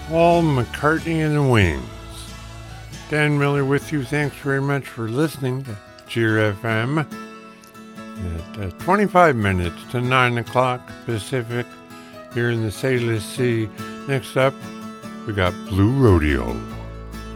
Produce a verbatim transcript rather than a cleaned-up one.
Paul McCartney and the Wings. Dan Miller with you. Thanks very much for listening to Cheer F M at uh, twenty-five minutes to nine o'clock Pacific here in the Salish Sea. Next up, we got Blue Rodeo.